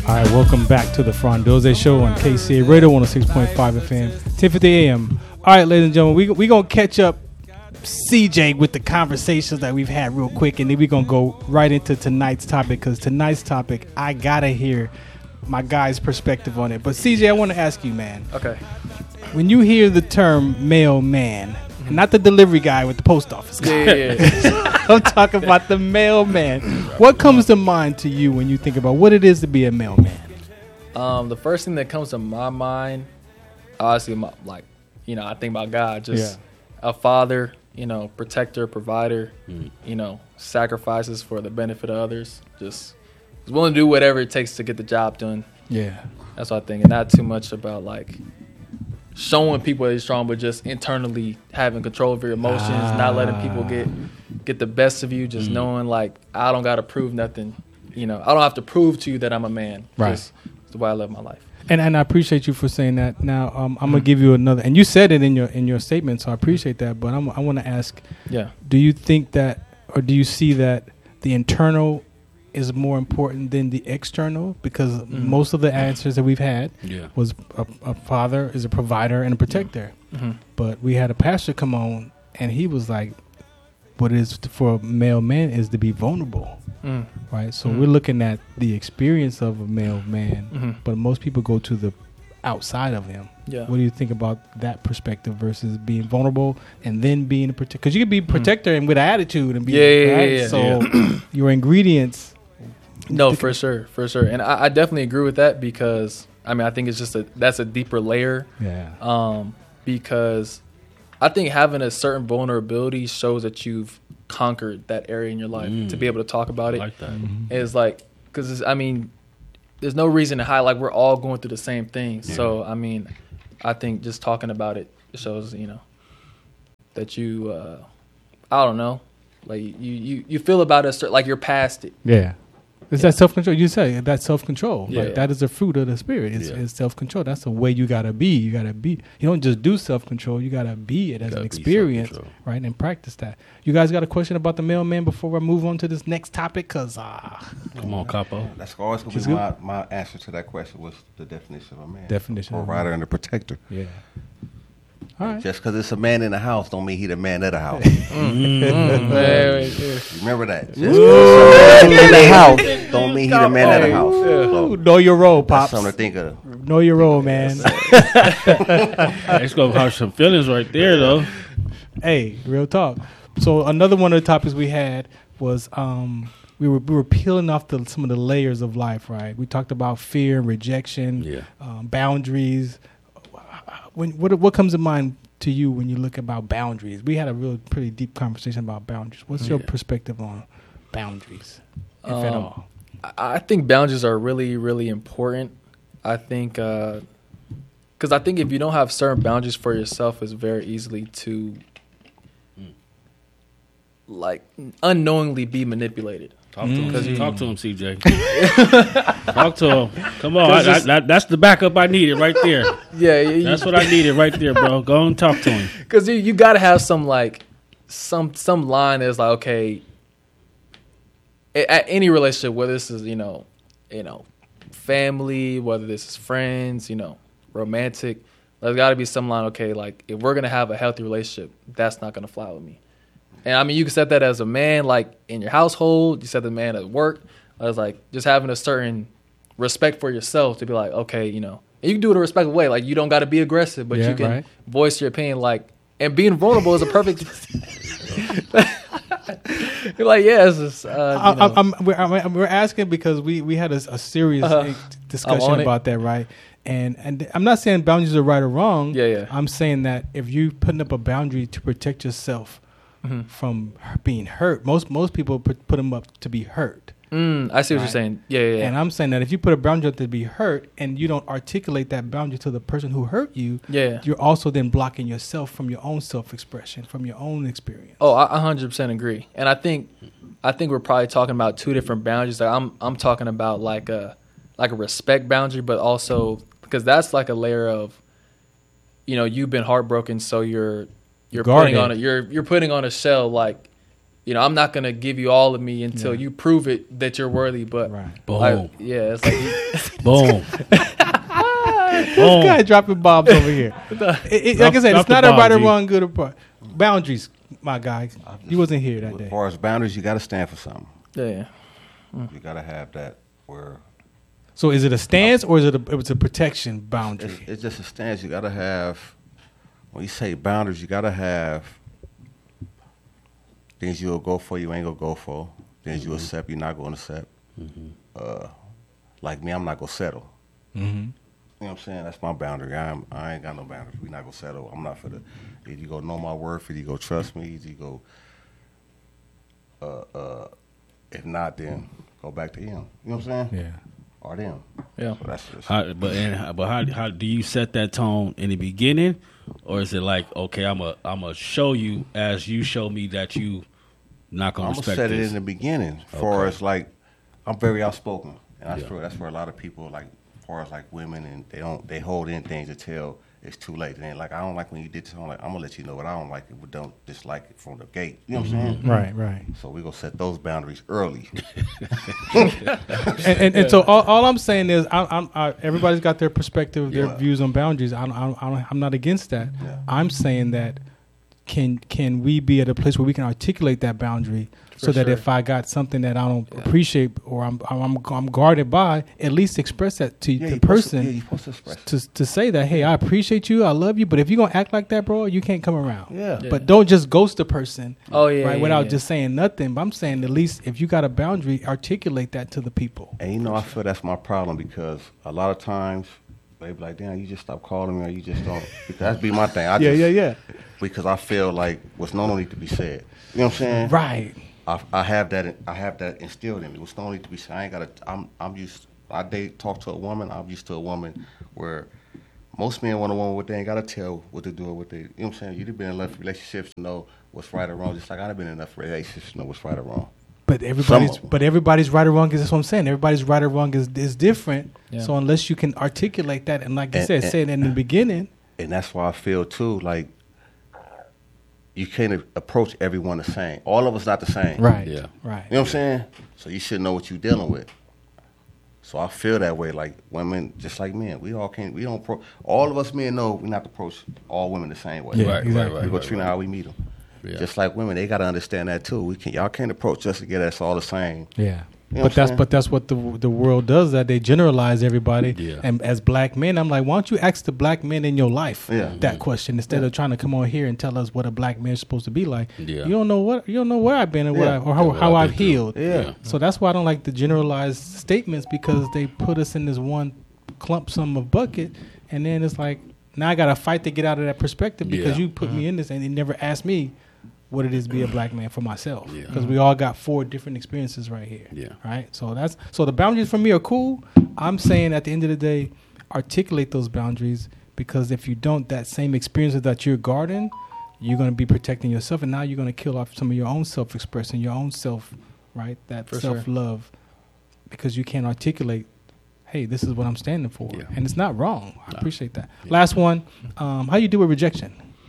All right, welcome back to the Frondoze Show on KCA Radio 106.5 FM, 10:50 a.m. All right, ladies and gentlemen, we gonna catch up CJ with the conversations that we've had real quick, and then we're gonna go right into tonight's topic, because tonight's topic, I gotta hear my guy's perspective on it. But CJ, I want to ask you, man. Okay. When you hear the term mailman, not the delivery guy with the post office guy. Yeah. I'm talking about the mailman. What comes to mind to you when you think about what it is to be a mailman? The first thing that comes to my mind, honestly, I think about God, just a father, protector, provider, sacrifices for the benefit of others. Just is willing to do whatever it takes to get the job done. Yeah. That's what I think. And not too much about showing people that you're strong, but just internally having control of your emotions, not letting people get the best of you, just knowing I don't got to prove nothing. I don't have to prove to you that I'm a man. Right. Just it's the way I live my life. And I appreciate you for saying that. Now I'm gonna give you another, and you said it in your statement, so I appreciate that. But I want to ask, do you think that, or do you see that the internal is more important than the external? Because most of the answers that we've had was a father is a provider and a protector. But we had a pastor come on, and he was like, what it is for a male man is to be vulnerable. Right? So we're looking at the experience of a male man, but most people go to the outside of him. Yeah. What do you think about that perspective versus being vulnerable and then being a protector? Because you could be a protector and with attitude and be right? So your ingredients. No, for sure. And I definitely agree with that, because I think it's just that's a deeper layer. Yeah. Because I think having a certain vulnerability shows that you've conquered that area in your life to be able to talk about it. Like that. It's because there's no reason to hide. We're all going through the same thing. Yeah. So I think just talking about it shows that you I don't know, you feel about it you're past it. Yeah. It's that self-control. You say that self-control. Yeah. That is a fruit of the spirit. It's self-control. That's the way you got to be. You got to be. You don't just do self-control. You got to be it as an experience, right? And practice that. You guys got a question about the mailman before I move on to this next topic? Because, come on, Capo. That's always going to be my answer to that question. What's the definition of a man? Definition. A provider and a protector. Yeah. All right. Just because it's a man in the house don't mean he the man of the house. Remember that. Just because it's a man in the house don't mean he the man of the house. So, know your role, Pops. That's something to think of. Know your role, man. It's going to hurt some feelings right there, though. Hey, real talk. So another one of the topics we had was we were peeling off some of the layers of life, right? We talked about fear and rejection, boundaries. What comes to mind to you when you look about boundaries? We had a pretty deep conversation about boundaries. What's your perspective on boundaries, if at all? I think boundaries are really, really important. I think because I think if you don't have certain boundaries for yourself, it's very easily to unknowingly be manipulated. Talk to him. Talk to him, CJ. Talk to him. Come on. That's the backup I needed right there. Yeah. That's what I needed right there, bro. Go and talk to him. Because you got to have some line that's okay, at any relationship, whether this is, family, whether this is friends, romantic, there's got to be some line, if we're going to have a healthy relationship, that's not going to fly with me. And you can set that as a man, in your household. You set the man at work. As just having a certain respect for yourself to be okay, and you can do it in a respectful way. You don't got to be aggressive, but you can voice your opinion. And being vulnerable is a perfect. You're it's just. We're asking because we had a serious discussion about that, right? And I'm not saying boundaries are right or wrong. Yeah. I'm saying that if you putting up a boundary to protect yourself from being hurt. Most people put them up to be hurt. I see what you're saying. Yeah. And I'm saying that if you put a boundary up to be hurt and you don't articulate that boundary to the person who hurt you, you're also then blocking yourself from your own self-expression, from your own experience. Oh, I 100% agree. And I think we're probably talking about two different boundaries. I'm talking about a respect boundary, but also because that's a layer of, you've been heartbroken, so you're putting on a shell I'm not gonna give you all of me until you prove it that you're worthy. But boom, it's like boom. This guy dropping bombs over here. Like I said, it's not a right or wrong, good or bad. Boundaries, my guy. You wasn't here that day. As far as boundaries, you got to stand for something. Yeah. You got to have that where. So is it a stance or is it a protection boundary? It's just a stance. You got to have. When you say boundaries, you got to have things you'll go for, you ain't gonna go for. Things you accept, you're not gonna accept. Like me, I'm not gonna settle. You know what I'm saying? That's my boundary. I ain't got no boundaries. We not gonna settle. I'm not for the. Either you go know my worth, either you go trust me, either you go. If not, then go back to him. You know what I'm saying? Yeah. Or them. Yeah. So that's just. How do you set that tone in the beginning, or is it like, okay, I'm a show you as you show me that you not gonna respect this? I'm gonna set it in the beginning. As far as like, I'm very outspoken, and that's where a lot of people like. As far as like women, and they hold in things until it's too late. And like, I don't like when you did something. Like, I'm gonna let you know what I don't like it, but don't dislike it from the gate. You know what I'm saying? Right. So we gonna set those boundaries early. and so all I'm saying is, everybody's got their perspective, their views on boundaries. I'm not against that. Yeah. I'm saying that can we be at a place where we can articulate that boundary? So that if I got something that I don't appreciate or I'm guarded by, at least express that to the person to say that, hey, I appreciate you, I love you, but if you're going to act like that, bro, you can't come around. Yeah. But don't just ghost the person without just saying nothing. But I'm saying at least if you got a boundary, articulate that to the people. And I feel that's my problem because a lot of times they be like, damn, you just stop calling me or you just don't. Because that'd be my thing. Because I feel like what's no need to be said. You know what I'm saying? Right. I have that instilled in me. What's no need to be said. I ain't gotta. I'm used. Talk to a woman. I'm used to a woman where most men want a woman what they ain't gotta tell what to do or what they. You know what I'm saying? You've been in enough relationships to know what's right or wrong. Just like I've been in enough relationships to know what's right or wrong. But everybody's right or wrong is that's what I'm saying. Everybody's right or wrong is different. Yeah. So unless you can articulate that and like you said, say it in the beginning. And that's why I feel too like. You can't approach everyone the same. All of us not the same. Right. Yeah. Right. You know what I'm saying? So you should know what you're dealing with. So I feel that way. Like women, just like men, we all can't. We don't. All of us men know we not to approach all women the same way. Yeah, right. Exactly. We go treat them how we meet them. Yeah. Just like women, they got to understand that too. Y'all can't approach us to get us all the same. Yeah. You know but that's what the world does. That they generalize everybody. Yeah. And as black men, I'm like, why don't you ask the black men in your life that question instead of trying to come on here and tell us what a black man is supposed to be like. Yeah. You don't know where I've been and how I've healed. Yeah. So that's why I don't like the generalized statements because they put us in this one clump sum of bucket, and then it's like now I got to fight to get out of that perspective because you put me in this and you never asked me what it is to be a black man for myself because we all got 4 different experiences right here. Yeah. Right. So the boundaries for me are cool. I'm saying at the end of the day, articulate those boundaries because if you don't, that same experience that you're guarding, you're going to be protecting yourself, and now you're going to kill off some of your own self-expression, your own self, right? That self-love because you can't articulate. Hey, this is what I'm standing for, and it's not wrong. I appreciate that. Yeah. Last one. How you do with rejection?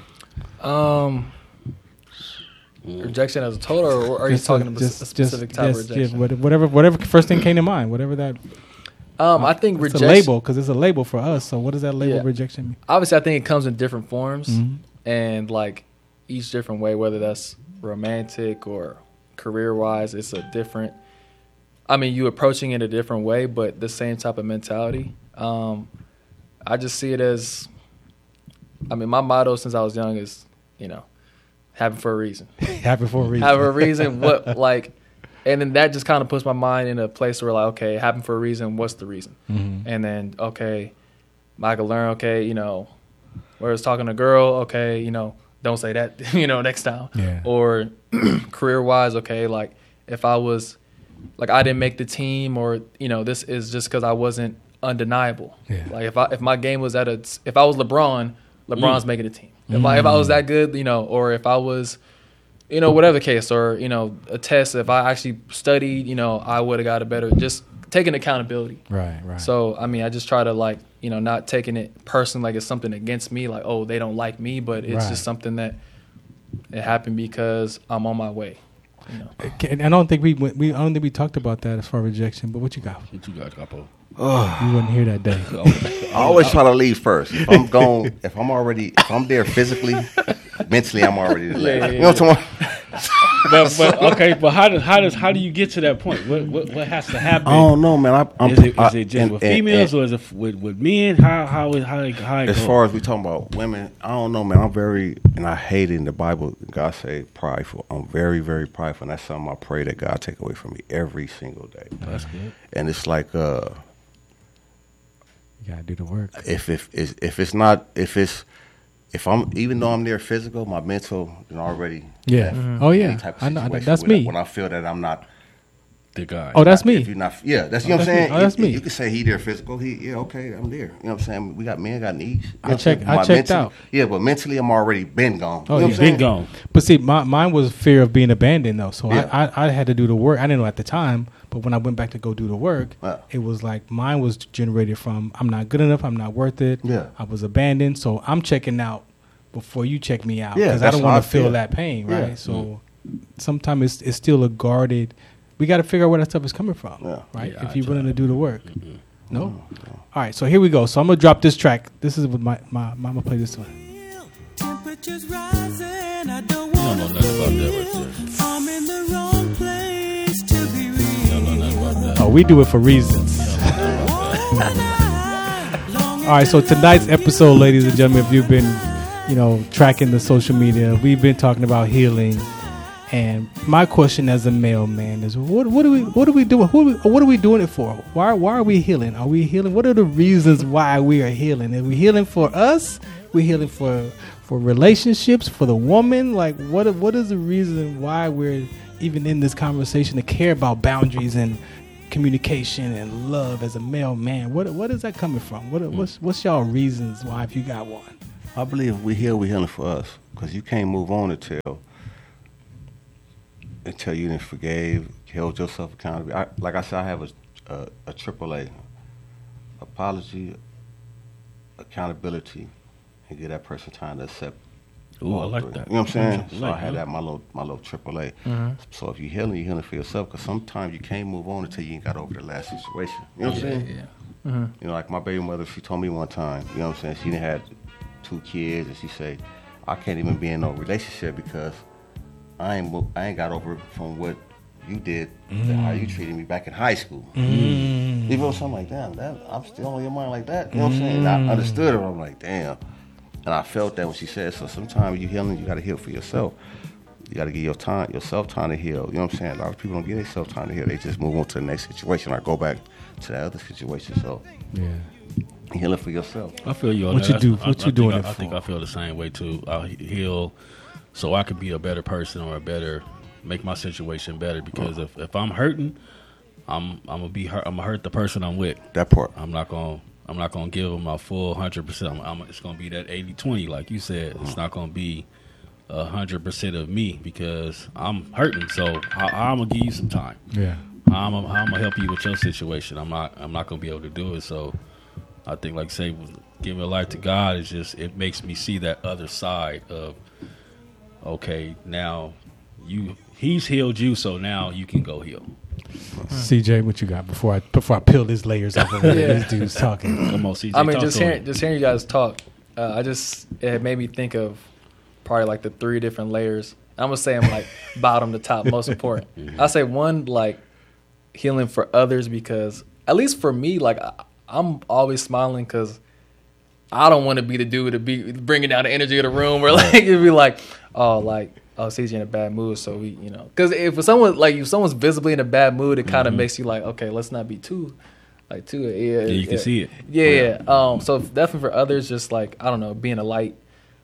Rejection as a total, or are you talking about a specific type of rejection? Whatever first thing came to mind, whatever that. I think it's rejection. A label because it's a label for us. So what does that label rejection mean? Obviously, I think it comes in different forms and like each different way, whether that's romantic or career-wise, it's a different. I mean, you approaching it a different way, but the same type of mentality. I just see it as. I mean, my motto since I was young is, happen for a reason. Happen for a reason. Have a reason. What and then that just kind of puts my mind in a place where like, okay, happen for a reason. What's the reason? And then okay, I can learn. Okay, where it's talking to a girl. Okay, don't say that. Next time. Yeah. Or career wise, okay, like if I was, like I didn't make the team, or this is just because I wasn't undeniable. Yeah. Like if my game was if I was LeBron's making the team. If I was that good, or if I was, whatever the case, or, a test, if I actually studied, I would have got a better, just taking accountability. Right. So, I mean, I just try to not taking it personally like it's something against me, like, oh, they don't like me, but it's just something that it happened because I'm on my way. You know. And I don't think we talked about that as far as rejection. But what you got? What you got, Capo? You wasn't here that day. I always try to leave first. If I'm gone, if I'm there physically, mentally, I'm already there. You know what I'm talking about? but how do you get to that point? What has to happen? I don't know, man. Is it just with females or is it with men? How as far as we talking about women, I don't know, man. I'm very, and I hate it in the Bible. God say prideful. I'm very, very prideful, and that's something I pray that God take away from me every single day. That's good. And it's like You gotta do the work. If I'm, even though I'm there physical, my mental already. Yeah. Mm-hmm. Oh yeah. I know. That's me. When I feel that I'm not the guy. Oh, that's me. If you're not, yeah, that's you know what I'm saying. Oh, that's me. You can say he there physical. Okay, I'm there. You know what I'm saying. We got men, got needs. I checked out. Yeah, but mentally, I'm already been gone. Oh, you know yeah. Been gone. But see, mine was fear of being abandoned though. So yeah. I had to do the work. I didn't know at the time. But when I went back to go do the work, it was like mine was generated from I'm not good enough, I'm not worth it. Yeah. I was abandoned, so I'm checking out before you check me out because I don't want to feel that pain, right? Yeah. So sometimes it's still a guarded. We got to figure out where that stuff is coming from, right? Yeah, if you're willing to do the work. Mm-hmm. No? All right, so here we go. So I'm gonna drop this track. This is what my mama play this one. Temperatures rising, I don't want to know nothing about that right there. I'm in the wrong place to be real. Oh, we do it for reasons. All right, so tonight's episode, ladies and gentlemen, if you've been, tracking the social media, we've been talking about healing. And my question as a male man is, what are we doing? What are we doing it for? Why are we healing? Are we healing? What are the reasons why we are healing? Are we healing for us? We're healing for relationships, for the woman? Like, what is the reason why we're even in this conversation to care about boundaries and communication and love as a male man? What is that coming from? What's y'all reasons why, if you got one? I believe we healing for us, because you can't move on until you done forgave, held yourself accountable. Like I said, I have a AAA: apology, accountability, and give that person time to accept. Ooh, I like that. You know what I'm saying? So I had that my little AAA. Mm-hmm. So if you're healing for yourself, because sometimes you can't move on until you ain't got over the last situation. You know what I'm saying? Yeah. Mm-hmm. Like my baby mother, she told me one time, you know what I'm saying, she done had 2 kids, and she say, I can't even be in no relationship because I ain't got over from what you did to how you treated me back in high school. Mm. You know, something like that. I'm still on your mind like that. You know what I'm saying? And I understood her. I'm like, damn. And I felt that when she said, so sometimes you healing, you got to heal for yourself. You got to give yourself time to heal. You know what I'm saying? A lot of people don't give themselves time to heal. They just move on to the next situation or go back to that other situation. So, healing for yourself. I feel you on what that. You do? What you doing it for? I think I feel the same way too. I heal so I could be a better person or make my situation better. Because if I'm hurting, I'm gonna be hurt. I'm gonna hurt the person I'm with. That part. I'm not gonna give them my full 100%. It's gonna be that 80-20, like you said. It's not gonna be 100% of me because I'm hurting. So I'm gonna give you some time. Yeah. I'm gonna help you with your situation. I'm not gonna be able to do it. So I think, like say, giving a life to God is just, it makes me see that other side of, okay, now he's healed you, so now you can go heal. CJ, what you got before I peel his layers off of this dude's talking? Come on, CJ. I mean, just hearing you guys talk, it made me think of probably like the 3 different layers. I'm gonna say I'm like bottom to top, most important. Mm-hmm. I say one, like healing for others, because at least for me, like I'm always smiling because I don't want to be the dude to be bringing down the energy of the room, where like it'd be like, CJ in a bad mood, so we, because if someone's visibly in a bad mood, it kind of makes you like, okay, let's not be too you can see it. Yeah. So definitely for others, just like, I don't know, being a light.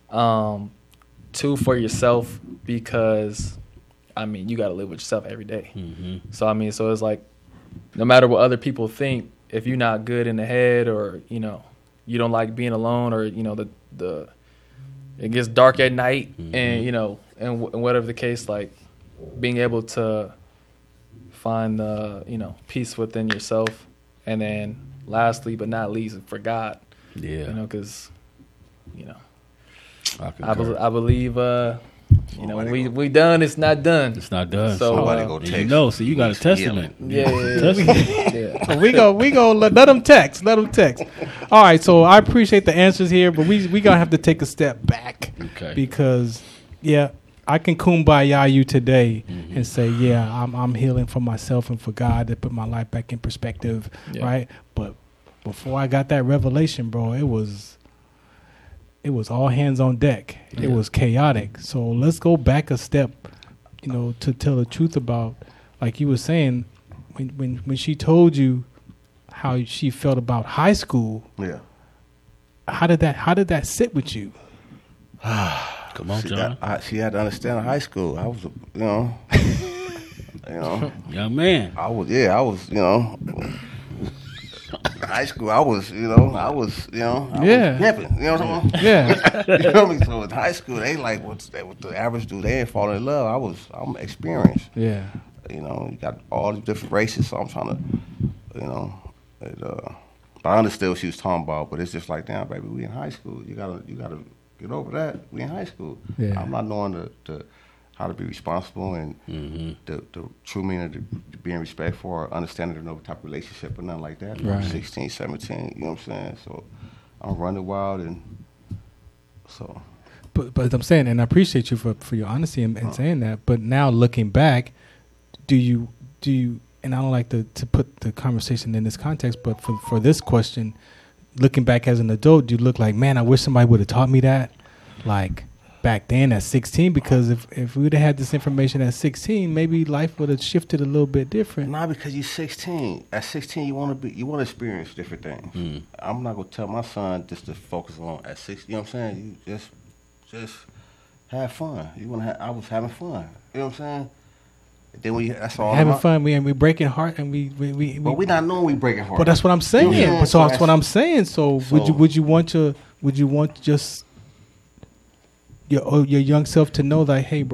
2, for yourself, because I mean, you got to live with yourself every day. Mm-hmm. So I mean, so it's like, no matter what other people think, if you're not good in the head, or you don't like being alone, or the it gets dark at night, and and whatever the case, like being able to find the peace within yourself, and then lastly but not least, for God. Yeah. Because I I believe You know, when we done, it's not done. It's not done. So Somebody go text. You know, so you got a testament. Yeah. we go let them text. Let them text. All right, so I appreciate the answers here, but we gonna have to take a step back, Okay. because I can kumbaya you today and say, I'm healing for myself and for God to put my life back in perspective, right? But before I got that revelation, bro, it was all hands on deck. Yeah. It was chaotic. So let's go back a step, to tell the truth about, like you were saying, when she told you how she felt about high school. Yeah. How did that sit with you? Come on, John. She had to understand high school. I was, young man. I was, high school, I was pimping, you know what I'm saying? Yeah. You know what I mean? So in high school, they like what the average dude, they ain't falling in love. I'm experienced. Yeah. You got all the different races, so I'm trying to, but I understood what she was talking about, but it's just like, damn, baby, we in high school. You gotta get over that. We in high school. Yeah. I'm not knowing how to be responsible and the true meaning of being respectful or understanding no type of relationship or nothing like that. Right. I'm 16, 17, you know what I'm saying? So I'm running wild and so. But I'm saying, and I appreciate you for your honesty and saying that, but now looking back, do you, and I don't like to put the conversation in this context, but for this question, looking back as an adult, do you look like, man, I wish somebody would have taught me that, like, back then at 16, because if we would have had this information at 16, maybe life would have shifted a little bit different. Nah, because you're 16. At 16, you want to experience different things. I'm not gonna tell my son just to focus on at 16. You know what I'm saying? You just have fun. I was having fun. You know what I'm saying? Then that's all. Having fun. We breaking heart, and we. But we not knowing we breaking heart. But that's what I'm saying. You know So that's what I'm saying. So would you want just your young self to know that, hey, bro,